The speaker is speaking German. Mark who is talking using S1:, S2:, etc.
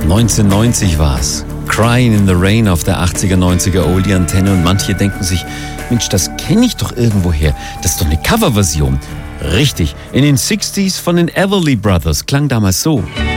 S1: 1990 war's. Crying in the Rain auf der 80er, 90er Oldie-Antenne und manche denken sich, Mensch, das kenne ich doch irgendwoher. Das ist doch eine Coverversion. Richtig, in den 60s von den Everly Brothers klang damals so.